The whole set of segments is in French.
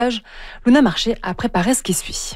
Luna Marché a préparé ce qui suit.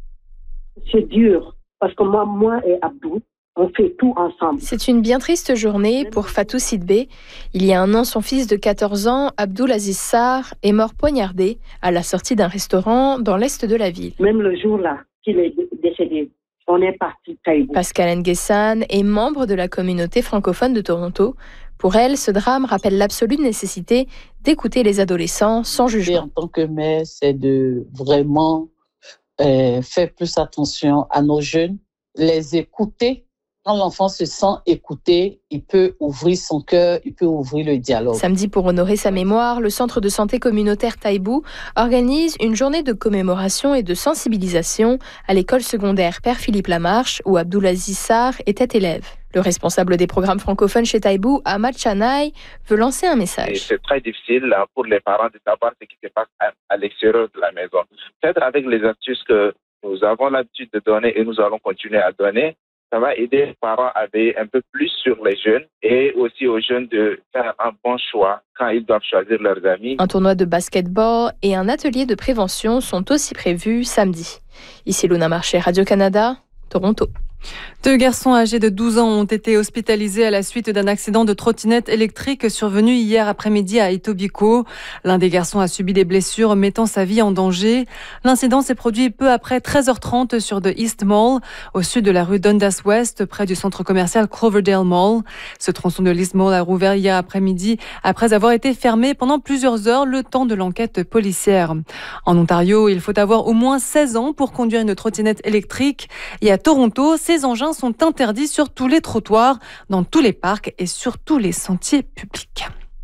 C'est dur, parce que moi et Abdou, on fait tout ensemble. C'est une bien triste journée pour Fatou Sidbé. Il y a un an, son fils de 14 ans, Abdoul Aziz Sarr, est mort poignardé à la sortie d'un restaurant dans l'est de la ville. Même le jour-là qu'il est décédé, on est parti Taïbou. Pascal Nguessan est membre de la communauté francophone de Toronto. Pour elle, ce drame rappelle l'absolue nécessité d'écouter les adolescents sans jugement. En tant que mère, c'est de vraiment faire plus attention à nos jeunes, les écouter. Quand l'enfant se sent écouté, il peut ouvrir son cœur, il peut ouvrir le dialogue. Samedi, pour honorer sa mémoire, le centre de santé communautaire Taïbou organise une journée de commémoration et de sensibilisation à l'école secondaire Père Philippe Lamarche, où Abdoul Aziz Sarr était élève. Le responsable des programmes francophones chez Taïbou, Ahmad Chanaï, veut lancer un message. Et c'est très difficile pour les parents de savoir ce qui se passe à l'extérieur de la maison. Peut-être avec les astuces que nous avons l'habitude de donner et nous allons continuer à donner, ça va aider les parents à veiller un peu plus sur les jeunes et aussi aux jeunes de faire un bon choix quand ils doivent choisir leurs amis. Un tournoi de basketball et un atelier de prévention sont aussi prévus samedi. Ici Luna Marché, Radio-Canada, Toronto. 2 garçons âgés de 12 ans ont été hospitalisés à la suite d'un accident de trottinette électrique survenu hier après-midi à Etobicoke. L'un des garçons a subi des blessures mettant sa vie en danger. L'incident s'est produit peu après 13h30 sur The East Mall, au sud de la rue Dundas West, près du centre commercial Cloverdale Mall. Ce tronçon de l'East Mall a rouvert hier après-midi après avoir été fermé pendant plusieurs heures, le temps de l'enquête policière. En Ontario, il faut avoir au moins 16 ans pour conduire une trottinette électrique. Et à Toronto, ces engins sont interdits sur tous les trottoirs, dans tous les parcs et sur tous les sentiers publics.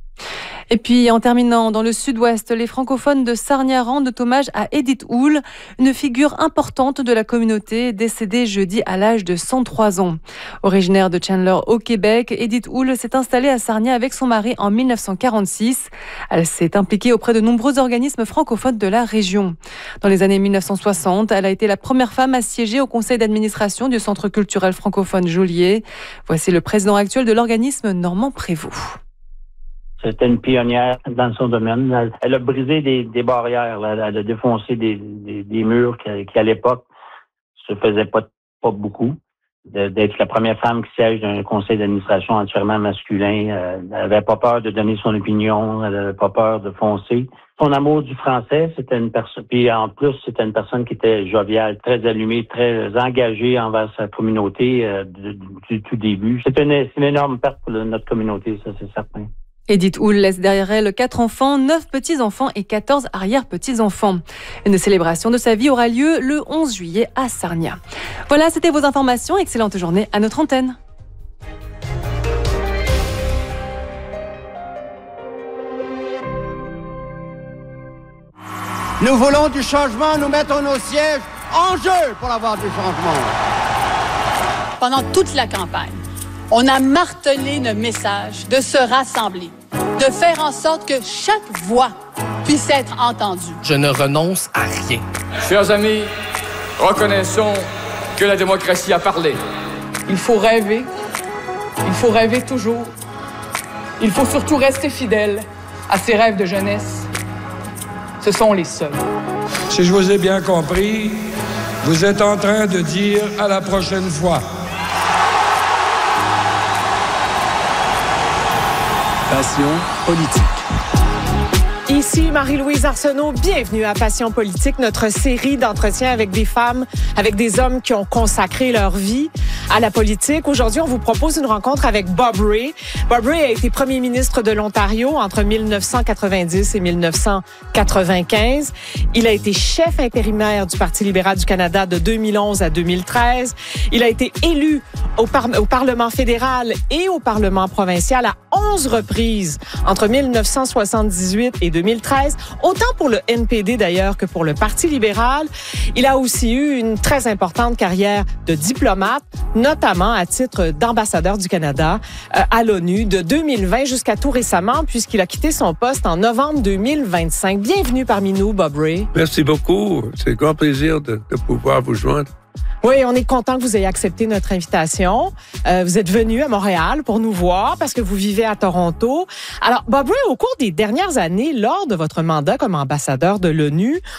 Et puis, en terminant, dans le sud-ouest, les francophones de Sarnia rendent hommage à Edith Houle, une figure importante de la communauté décédée jeudi à l'âge de 103 ans. Originaire de Chandler au Québec, Edith Houle s'est installée à Sarnia avec son mari en 1946. Elle s'est impliquée auprès de nombreux organismes francophones de la région. Dans les années 1960, elle a été la première femme à siéger au conseil d'administration du Centre culturel francophone Joliet. Voici le président actuel de l'organisme, Normand Prévost. C'était une pionnière dans son domaine. Elle a brisé des barrières. Elle a défoncé des murs qui, à l'époque, se faisaient pas beaucoup. D'être la première femme qui siège d'un conseil d'administration entièrement masculin. Elle n'avait pas peur de donner son opinion. Elle n'avait pas peur de foncer. Son amour du français, c'était une personne. Puis en plus, c'était une personne qui était joviale, très allumée, très engagée envers sa communauté du tout début. C'est une énorme perte pour notre communauté, ça c'est certain. Edith Houle laisse derrière elle 4 enfants, 9 petits-enfants et 14 arrière-petits-enfants. Une célébration de sa vie aura lieu le 11 juillet à Sarnia. Voilà, c'était vos informations. Excellente journée à notre antenne. Nous voulons du changement, nous mettons nos sièges en jeu pour avoir du changement. Pendant toute la campagne, on a martelé le message de se rassembler, de faire en sorte que chaque voix puisse être entendue. Je ne renonce à rien. Chers amis, reconnaissons que la démocratie a parlé. Il faut rêver toujours. Il faut surtout rester fidèle à ses rêves de jeunesse. Ce sont les seuls. Si je vous ai bien compris, vous êtes en train de dire à la prochaine fois. Passion politique. Ici Marie-Louise Arsenault, bienvenue à Passion politique, notre série d'entretiens avec des femmes, avec des hommes qui ont consacré leur vie à la politique. Aujourd'hui, on vous propose une rencontre avec Bob Rae. Bob Rae a été premier ministre de l'Ontario entre 1990 et 1995. Il a été chef intérimaire du Parti libéral du Canada de 2011 à 2013. Il a été élu au Parlement fédéral et au Parlement provincial à 11 reprises entre 1978 et 2013, autant pour le NPD d'ailleurs que pour le Parti libéral. Il a aussi eu une très importante carrière de diplomate, notamment à titre d'ambassadeur du Canada à l'ONU de 2020 jusqu'à tout récemment, puisqu'il a quitté son poste en novembre 2025. Bienvenue parmi nous, Bob Rae. Merci beaucoup. C'est un grand plaisir de pouvoir vous joindre. Oui, on est content que vous ayez accepté notre invitation. Vous êtes venu à Montréal pour nous voir parce que vous vivez à Toronto. Alors, Bob Rae, au cours des dernières années, lors de votre mandat comme ambassadeur de l'ONU,